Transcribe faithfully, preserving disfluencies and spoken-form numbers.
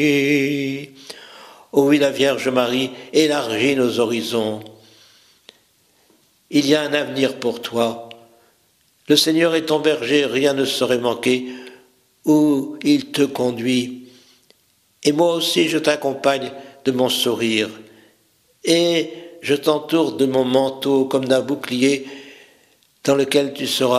Ô oui, la Vierge Marie, élargis nos horizons. Il y a un avenir pour toi. Le Seigneur est ton berger, rien ne saurait manquer où il te conduit. Et moi aussi je t'accompagne de mon sourire. Et je t'entoure de mon manteau comme d'un bouclier dans lequel tu seras